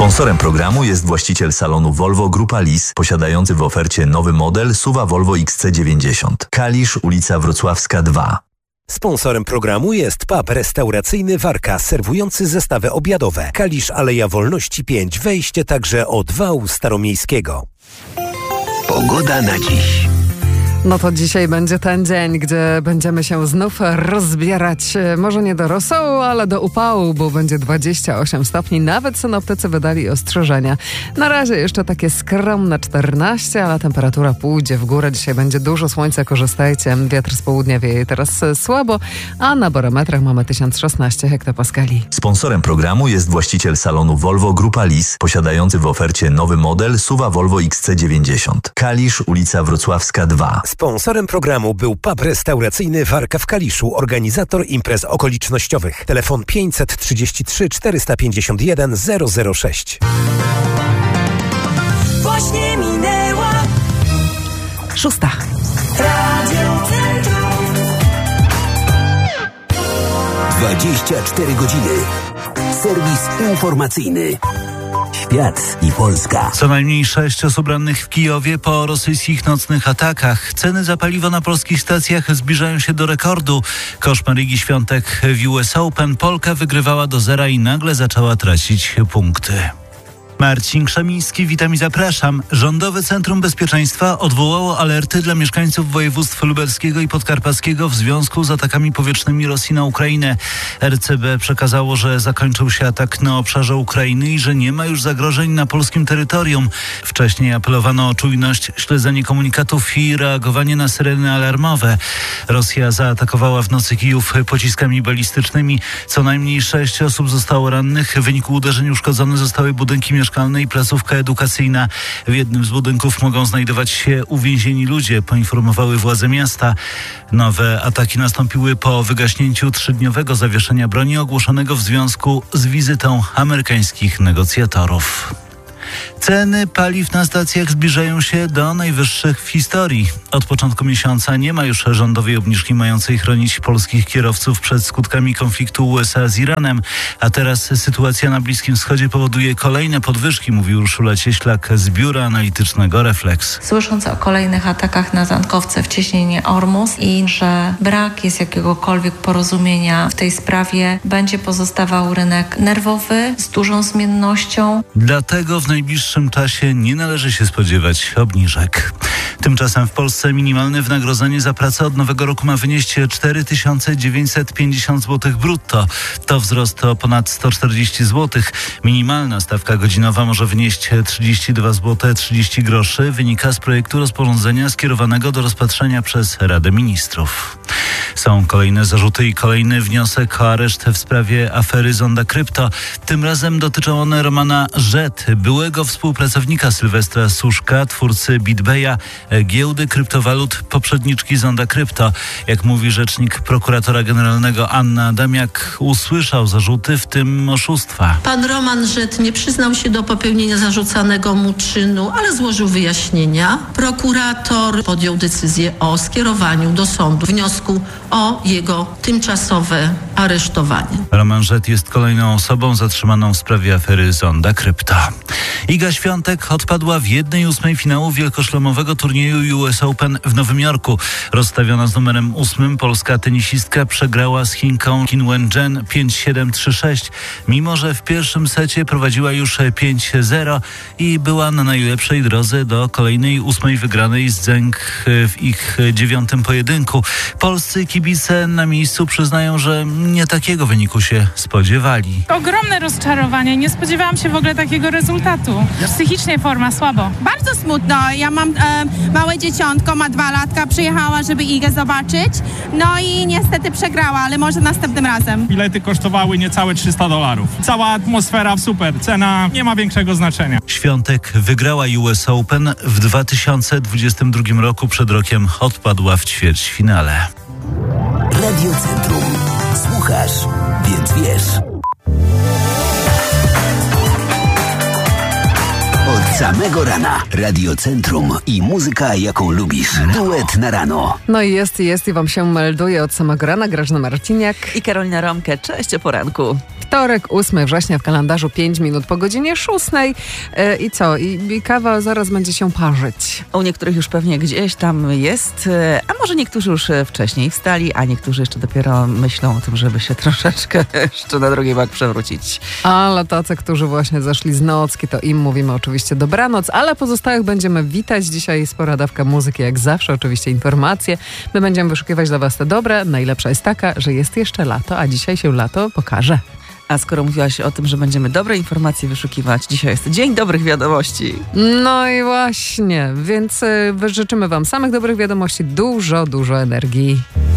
Sponsorem programu jest właściciel salonu Volvo Grupa Lis, posiadający w ofercie nowy model SUV Volvo XC90. Kalisz, ulica Wrocławska 2. Sponsorem programu jest pub restauracyjny Warka, serwujący zestawy obiadowe. Kalisz, Aleja Wolności 5, wejście także od wału staromiejskiego. Pogoda na dziś. No to dzisiaj będzie ten dzień, gdzie będziemy się znów rozbierać, może nie do rosołu, ale do upału, bo będzie 28 stopni. Nawet synoptycy wydali ostrzeżenia. Na razie jeszcze takie skromne 14, ale temperatura pójdzie w górę. Dzisiaj będzie dużo słońca, korzystajcie. Wiatr z południa wieje teraz słabo, a na barometrach mamy 1016 hektopaskali. Sponsorem programu jest właściciel salonu Volvo Grupa Lis, posiadający w ofercie nowy model SUV Volvo XC90. Kalisz, ulica Wrocławska 2. Sponsorem programu był pub restauracyjny Warka w Kaliszu, organizator imprez okolicznościowych. Telefon 533 451 006. Właśnie minęła 6. Radio Centrum. 24 godziny. Serwis informacyjny. Świat i Polska. Co najmniej 6 osób rannych w Kijowie po rosyjskich nocnych atakach. Ceny za paliwo na polskich stacjach zbliżają się do rekordu. Koszmar Igi Świątek w US Open. Polka wygrywała do zera i nagle zaczęła tracić punkty. Marcin Krzemiński, witam i zapraszam. Rządowe Centrum Bezpieczeństwa odwołało alerty dla mieszkańców województw lubelskiego i podkarpackiego w związku z atakami powietrznymi Rosji na Ukrainę. RCB przekazało, że zakończył się atak na obszarze Ukrainy i że nie ma już zagrożeń na polskim terytorium. Wcześniej apelowano o czujność, śledzenie komunikatów i reagowanie na syreny alarmowe. Rosja zaatakowała w nocy Kijów pociskami balistycznymi. Co najmniej 6 osób zostało rannych. W wyniku uderzeń uszkodzone zostały budynki mieszkalne i placówka edukacyjna. W jednym z budynków mogą znajdować się uwięzieni ludzie, poinformowały władze miasta. Nowe ataki nastąpiły po wygaśnięciu 3-dniowego zawieszenia broni ogłoszonego w związku z wizytą amerykańskich negocjatorów. Ceny paliw na stacjach zbliżają się do najwyższych w historii. Od początku miesiąca nie ma już rządowej obniżki mającej chronić polskich kierowców przed skutkami konfliktu USA z Iranem. A teraz sytuacja na Bliskim Wschodzie powoduje kolejne podwyżki, mówi Urszula Cieślak z biura analitycznego Reflex. Słysząc o kolejnych atakach na tankowce w cieśninie Ormus i że brak jest jakiegokolwiek porozumienia w tej sprawie, będzie pozostawał rynek nerwowy z dużą zmiennością. Dlatego w najbliższym czasie nie należy się spodziewać obniżek. Tymczasem w Polsce minimalne wynagrodzenie za pracę od nowego roku ma wynieść 4950 zł brutto. To wzrost o ponad 140 zł. Minimalna stawka godzinowa może wynieść 32 zł 30 groszy. Wynika z projektu rozporządzenia skierowanego do rozpatrzenia przez Radę Ministrów. Są kolejne zarzuty i kolejny wniosek o areszt w sprawie afery Zonda Krypto. Tym razem dotyczą one Romana Rzet, byłego współpracownika Sylwestra Suszka, twórcy BitBaya, giełdy kryptowalut, poprzedniczki Zonda Krypto. Jak mówi rzecznik prokuratora generalnego Anna Adamiak, usłyszał zarzuty, w tym oszustwa. Pan Roman Rzet nie przyznał się do popełnienia zarzucanego mu czynu, ale złożył wyjaśnienia. Prokurator podjął decyzję o skierowaniu do sądu wniosku o jego tymczasowe aresztowanie. Roman Rzet jest kolejną osobą zatrzymaną w sprawie afery Zonda Krypto. Iga Świątek odpadła w 1/8 finału wielkoszlemowego turnieju US Open w Nowym Jorku. Rozstawiona z numerem 8 polska tenisistka przegrała z Chinką Qin Wen-jen 5-7, 3-6, mimo że w pierwszym secie prowadziła już 5-0 i była na najlepszej drodze do kolejnej 8 wygranej z Zheng w ich 9. pojedynku. Polscy kibice na miejscu przyznają, że nie takiego wyniku się spodziewali. Ogromne rozczarowanie. Nie spodziewałam się w ogóle takiego rezultatu. Psychicznie forma słabo. Bardzo smutno. Ja mam małe dzieciątko, ma 2 latka. Przyjechała, żeby Igę zobaczyć. No i niestety przegrała, ale może następnym razem. Bilety kosztowały niecałe $300. Cała atmosfera super. Cena nie ma większego znaczenia. Świątek wygrała US Open w 2022 roku. Przed rokiem odpadła w ćwierćfinale. Radio Centrum. Słuchasz, więc wiesz. Od samego rana. Radio Centrum i muzyka, jaką lubisz. Duet na rano. No i jest i wam się melduje od samego rana Grażyna Marciniak i Karolina Romkę. Cześć o poranku. Wtorek, 8 września w kalendarzu, 5 minut po godzinie 6. I co? I kawa zaraz będzie się parzyć. U niektórych już pewnie gdzieś tam jest, a może niektórzy już wcześniej wstali, a niektórzy jeszcze dopiero myślą o tym, żeby się troszeczkę jeszcze na drugi bok przewrócić. Ale tacy, którzy właśnie zeszli z nocki, to im mówimy oczywiście dobranoc, ale pozostałych będziemy witać. Dzisiaj spora dawka muzyki, jak zawsze, oczywiście informacje. My będziemy wyszukiwać dla was te dobre. Najlepsza jest taka, że jest jeszcze lato, a dzisiaj się lato pokaże. A skoro mówiłaś o tym, że będziemy dobre informacje wyszukiwać, dzisiaj jest Dzień Dobrych Wiadomości. No i właśnie, więc życzymy wam samych dobrych wiadomości, dużo energii.